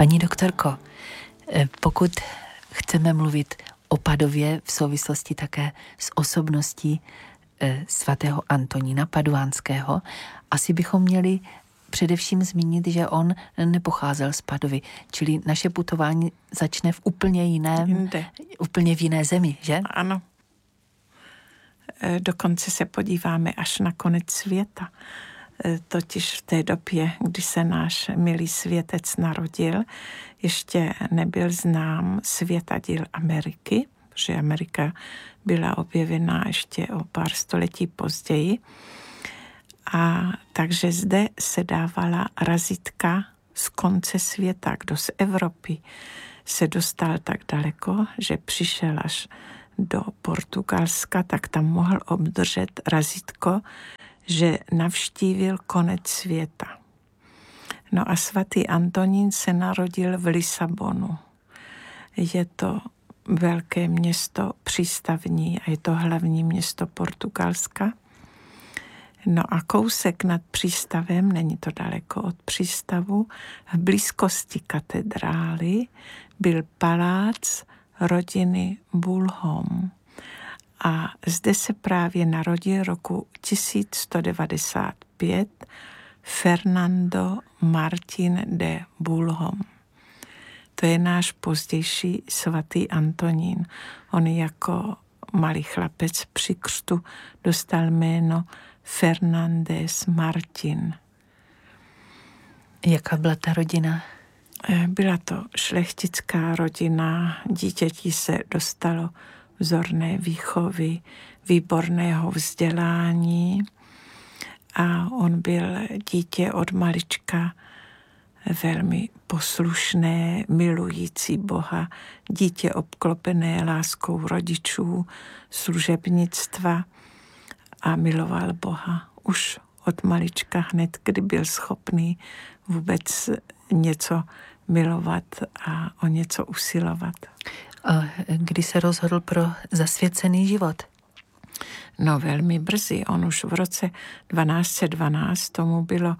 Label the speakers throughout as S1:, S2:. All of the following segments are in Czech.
S1: Paní doktorko, pokud chceme mluvit o Padově v souvislosti také s osobností svatého Antonína Paduánského, asi bychom měli především zmínit, že on nepocházel z Padovy, čili naše putování začne v úplně v jiné zemi, že?
S2: Ano. Dokonce se podíváme až na konec světa. Totiž v té době, kdy se náš milý světec narodil, ještě nebyl znám světadíl Ameriky, protože Amerika byla objevena ještě o pár století později. A takže zde se dávala razítka z konce světa. Kdo z Evropy se dostal tak daleko, že přišel až do Portugalska, tak tam mohl obdržet razítko, že navštívil konec světa. No a svatý Antonín se narodil v Lisabonu. Je to velké město přístavní a je to hlavní město Portugalska. No a kousek nad přístavem, není to daleko od přístavu, v blízkosti katedrály byl palác rodiny Bulhom. A zde se právě narodil roku 1195 Fernando Martín de Bulhom. To je náš pozdější svatý Antonín. On jako malý chlapec při křtu dostal jméno Fernández Martin.
S1: Jaká byla ta rodina?
S2: Byla to šlechtická rodina, dítěti se dostalo vzorné výchovy, výborného vzdělání a on byl dítě od malička velmi poslušné, milující Boha, dítě obklopené láskou rodičů, služebnictva a miloval Boha. Už od malička hned, kdy byl schopný vůbec něco milovat a o něco usilovat.
S1: A kdy se rozhodl pro zasvěcený život?
S2: No velmi brzy. On už v roce 1212, tomu bylo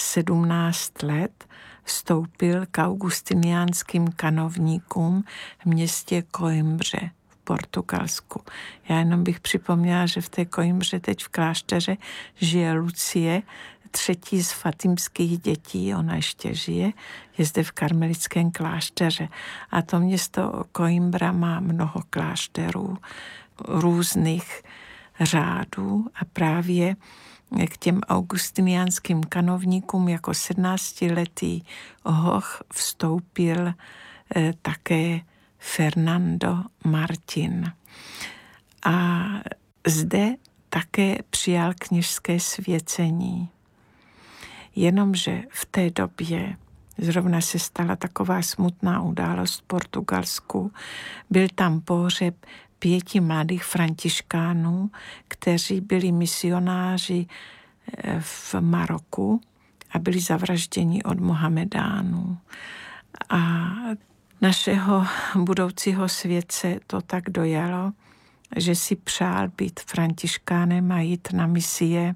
S2: 17 let, vstoupil k augustiniánským kanovníkům v městě Coimbře v Portugalsku. Já jenom bych připomněla, že v té Coimbře teď v klášteře žije Lucie, třetí z fatimských dětí, ona ještě žije, je zde v karmelickém klášteře. A to město Coimbra má mnoho klášterů, různých řádů a právě k těm augustiniánským kanovníkům jako 17letý hoch vstoupil také Fernando Martin. A zde také přijal kněžské svěcení. Jenomže v té době zrovna se stala taková smutná událost v Portugalsku. Byl tam pohřeb 5 mladých františkánů, kteří byli misionáři v Maroku a byli zavražděni od Mohamedánů. A našeho budoucího světce to tak dojalo, že si přál být františkánem a jít na misie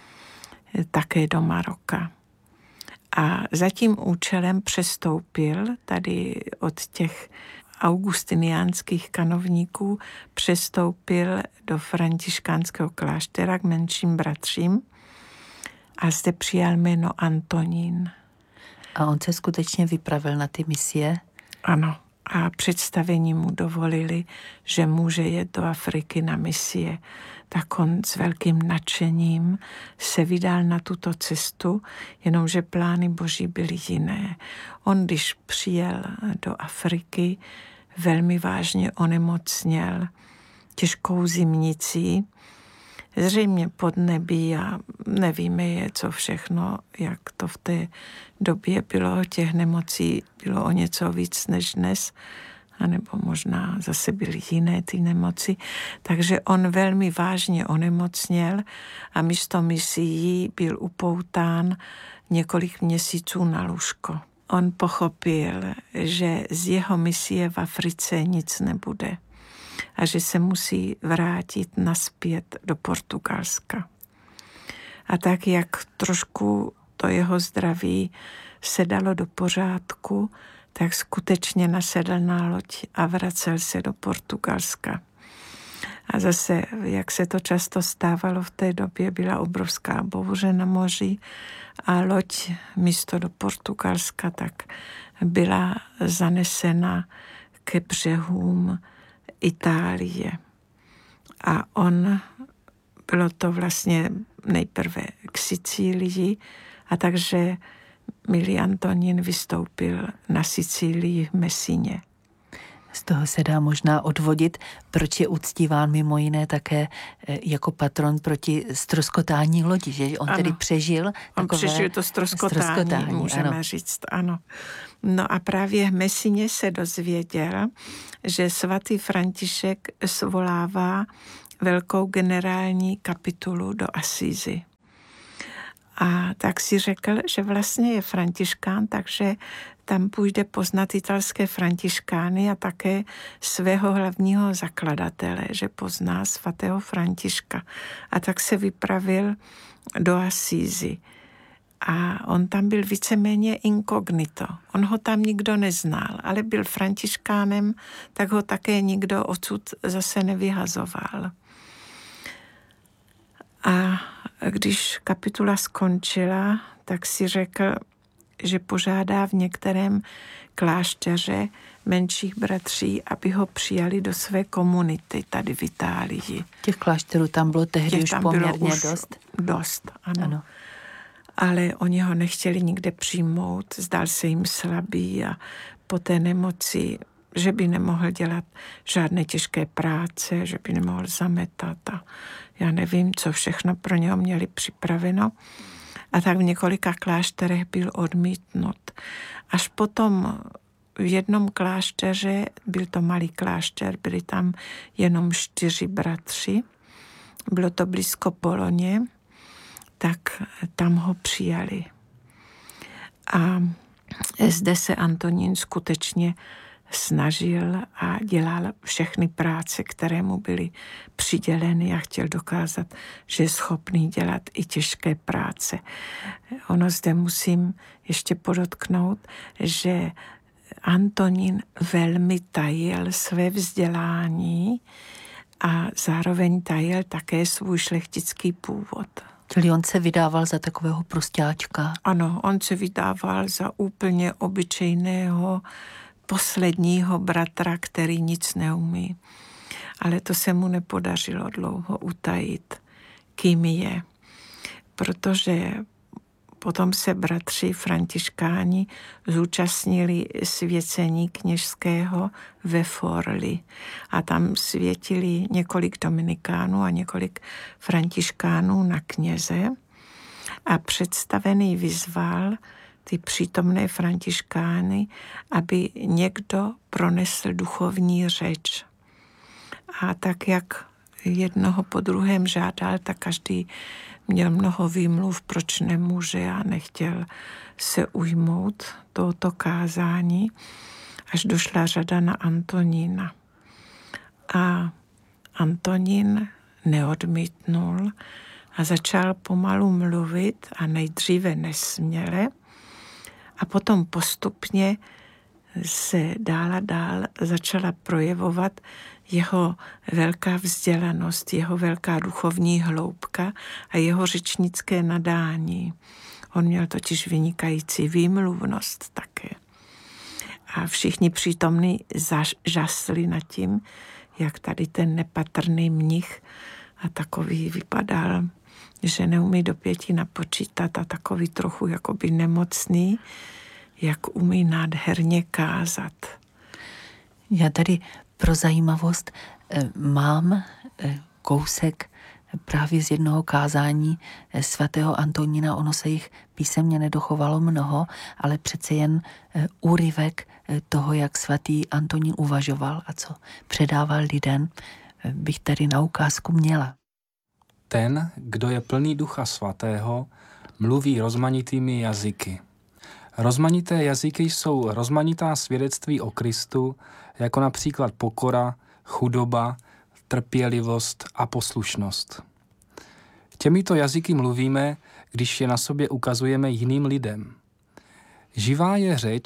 S2: také do Maroka. A za tím účelem přestoupil tady od těch augustiniánských kanovníků, přestoupil do františkánského kláštera k menším bratřím a zde přijal jméno Antonín.
S1: A on se skutečně vypravil na ty misie?
S2: Ano. A představení mu dovolili, že může jet do Afriky na misie. Tak on s velkým nadšením se vydal na tuto cestu, jenomže plány Boží byly jiné. On, když přijel do Afriky, velmi vážně onemocněl těžkou zimnicí, zřejmě podnebí a nevíme je, co všechno, jak to v té době bylo. Těch nemocí bylo o něco víc než dnes, anebo možná zase byly jiné ty nemoci. Takže on velmi vážně onemocněl a místo misií byl upoután několik měsíců na lůžko. On pochopil, že z jeho misie v Africe nic nebude a že se musí vrátit nazpět do Portugalska. A tak, jak trošku to jeho zdraví se dalo do pořádku, tak skutečně nasedl na loď a vracel se do Portugalska. A zase, jak se to často stávalo v té době, byla obrovská bouře na moři a loď místo do Portugalska tak byla zanesena ke břehům Itálie. A bylo to vlastně nejprve k Sicílii, a takže milý Antonín vystoupil na Sicílii v Messině.
S1: Z toho se dá možná odvodit, proč je uctíván mimo jiné také jako patron proti ztroskotání lodi, že on tedy přežil
S2: On přežil to ztroskotání, můžeme říct, ano. No a právě v Messině se dozvěděl, že svatý František svolává velkou generální kapitulu do Asízy. A tak si řekl, že vlastně je františkán, takže tam půjde poznat italské františkány a také svého hlavního zakladatele, že pozná svatého Františka. A tak se vypravil do Asízy. A on tam byl víceméně inkognito. On ho tam nikdo neznal, ale byl františkánem, tak ho také nikdo odsud zase nevyhazoval. A když kapitula skončila, tak si řekl, že požádá v některém klášteře menších bratří, aby ho přijali do své komunity tady v Itálii.
S1: Těch klášterů tam bylo tehdy už poměrně dost.
S2: Dost, ano. Ale oni ho nechtěli nikde přijmout, zdál se jim slabý a po té nemoci, že by nemohl dělat žádné těžké práce, že by nemohl zametat a já nevím, co všechno pro něho měli připraveno. A tak v několika klášterech byl odmítnut. Až potom v jednom klášteře, byl to malý klášter, byli tam jenom 4 bratři, bylo to blízko Poloně, tak tam ho přijali. A zde se Antonín skutečně snažil a dělal všechny práce, které mu byly přiděleny a chtěl dokázat, že je schopný dělat i těžké práce. Ono zde musím ještě podotknout, že Antonín velmi tajil své vzdělání a zároveň tajil také svůj šlechtický původ.
S1: Čili on se vydával za takového prostáčka.
S2: Ano, on se vydával za úplně obyčejného posledního bratra, který nic neumí. Ale to se mu nepodařilo dlouho utajit, kým je. Protože potom se bratři františkáni zúčastnili svěcení kněžského ve Forli. A tam světili několik dominikánů a několik františkánů na kněze. A představený vyzval ty přítomné františkány, aby někdo pronesl duchovní řeč. A tak, jak jednoho po druhém žádal, tak každý měl mnoho výmluv, proč nemůže a nechtěl se ujmout tohoto kázání, až došla řada na Antonína. A Antonín neodmítnul a začal pomalu mluvit a nejdříve nesměle a potom postupně se dál a dál začala projevovat jeho velká vzdělanost, jeho velká duchovní hloubka a jeho řečnické nadání. On měl totiž vynikající výmluvnost také. A všichni přítomní žasli nad tím, jak tady ten nepatrný mnich a takový vypadal, že neumí do 5 napočítat a takový trochu jakoby nemocný, jak umí nádherně kázat.
S1: Já tady pro zajímavost mám kousek právě z jednoho kázání svatého Antonína. Ono se jich písemně nedochovalo mnoho, ale přece jen úryvek toho, jak svatý Antonín uvažoval a co předával lidem, bych tady na ukázku měla.
S3: Ten, kdo je plný Ducha Svatého, mluví rozmanitými jazyky. Rozmanité jazyky jsou rozmanitá svědectví o Kristu, jako například pokora, chudoba, trpělivost a poslušnost. Těmito jazyky mluvíme, když je na sobě ukazujeme jiným lidem. Živá je řeč,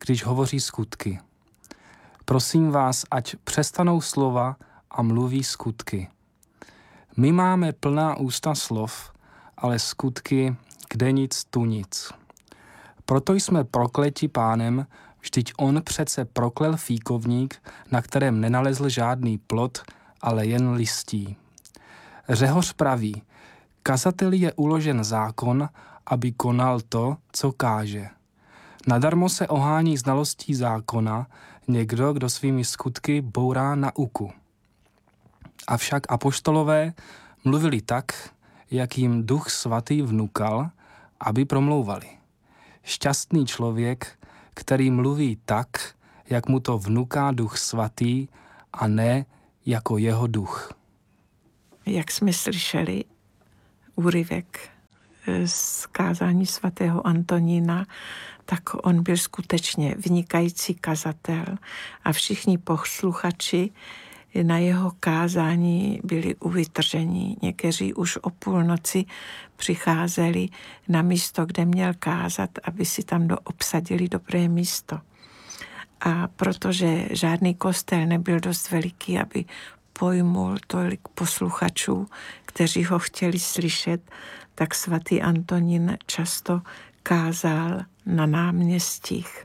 S3: když hovoří skutky. Prosím vás, ať přestanou slova a mluví skutky. My máme plná ústa slov, ale skutky, kde nic, tu nic. Proto jsme prokleti Pánem, vždyť on přece proklel fíkovník, na kterém nenalezl žádný plod, ale jen listí. Řehoř praví, kazateli je uložen zákon, aby konal to, co káže. Nadarmo se ohání znalostí zákona někdo, kdo svými skutky bourá nauku. Avšak apoštolové mluvili tak, jak jim Duch Svatý vnukal, aby promlouvali. Šťastný člověk, který mluví tak, jak mu to vnuká Duch Svatý a ne jako jeho duch.
S2: Jak jsme slyšeli, úryvek z kázání svatého Antonína, tak on byl skutečně vynikající kazatel a všichni posluchači na jeho kázání byli uvytrženi. Někteří už o půlnoci přicházeli na místo, kde měl kázat, aby si tam obsadili dobré místo. A protože žádný kostel nebyl dost veliký, aby pojmul tolik posluchačů, kteří ho chtěli slyšet, tak svatý Antonín často kázal na náměstích.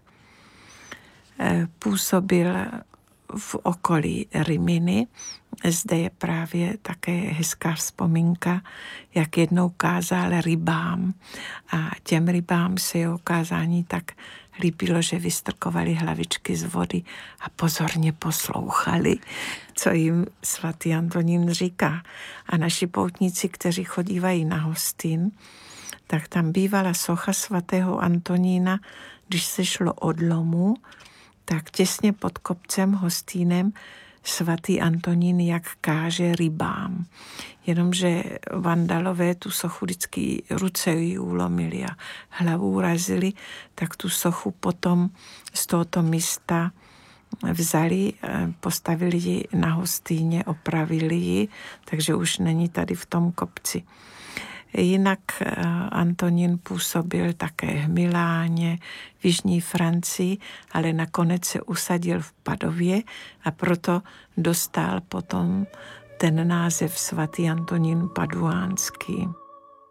S2: Působil v okolí Rimini. Zde je právě také hezká vzpomínka, jak jednou kázal rybám a těm rybám se jeho kázání tak líbilo, že vystrkovali hlavičky z vody a pozorně poslouchali, co jim svatý Antonín říká. A naši poutníci, kteří chodívají na Hostín, tak tam bývala socha svatého Antonína, když se šlo od lomu, tak těsně pod kopcem Hostínem svatý Antonín jak káže rybám. Jenomže vandalové tu sochu vždycky ruce jí ulomili a hlavu urazili, tak tu sochu potom z tohoto místa vzali, postavili ji na Hostíně, opravili ji, takže už není tady v tom kopci. Jinak Antonín působil také v Miláně, v jižní Francii, ale nakonec se usadil v Padově a proto dostal potom ten název svatý Antonín Paduánský.